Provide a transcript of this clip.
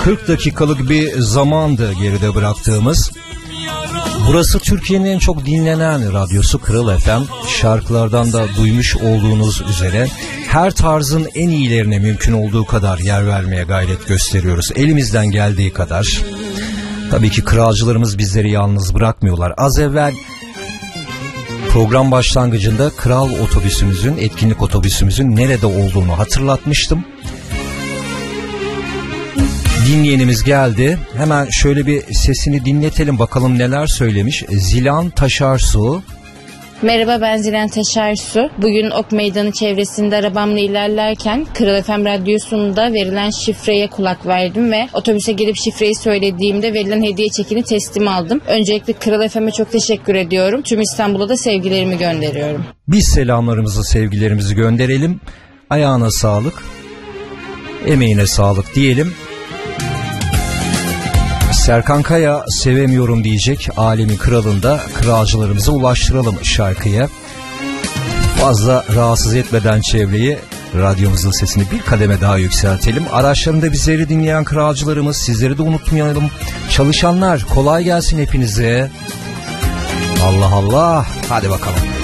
40 dakikalık bir zamandı geride bıraktığımız. Burası Türkiye'nin en çok dinlenen radyosu Kral FM. Şarkılardan da duymuş olduğunuz üzere her tarzın en iyilerine mümkün olduğu kadar yer vermeye gayret gösteriyoruz. Elimizden geldiği kadar. Tabii ki kralcılarımız bizleri yalnız bırakmıyorlar. Az evvel program başlangıcında Kral otobüsümüzün, etkinlik otobüsümüzün nerede olduğunu hatırlatmıştım. Dinleyenimiz geldi. Hemen şöyle bir sesini dinletelim bakalım neler söylemiş. Zilan Taşarsu. Merhaba, ben Zilan Taşarsu. Bugün Ok Meydanı çevresinde arabamla ilerlerken Kral FM radyosunda verilen şifreye kulak verdim ve otobüse gelip şifreyi söylediğimde verilen hediye çekini teslim aldım. Öncelikle Kral FM'e çok teşekkür ediyorum. Tüm İstanbul'a da sevgilerimi gönderiyorum. Biz selamlarımızı, sevgilerimizi gönderelim. Ayağına sağlık, emeğine sağlık diyelim. Serkan Kaya sevemiyorum diyecek, alemin kralında kralcılarımıza ulaştıralım şarkıya. Fazla rahatsız etmeden çevreyi, radyomuzun sesini bir kademe daha yükseltelim. Araçlarında bizleri dinleyen kralcılarımız, sizleri de unutmayalım. Çalışanlar, kolay gelsin hepinize. Allah Allah, hadi bakalım.